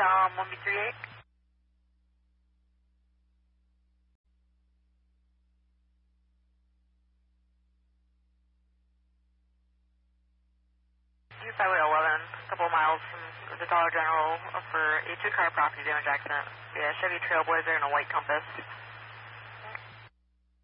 Tom 1B38. Use Highway 11, a couple of miles from the Dollar General for a two-car property damage accident. Yeah, Chevy Trailblazer and a white Compass.